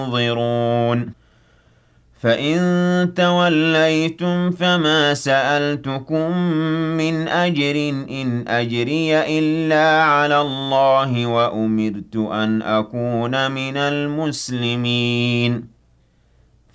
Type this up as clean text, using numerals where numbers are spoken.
ينظرون فإن توليتم فما سألتكم من أجر إن أجري إلا على الله وأمرت أن أكون من المسلمين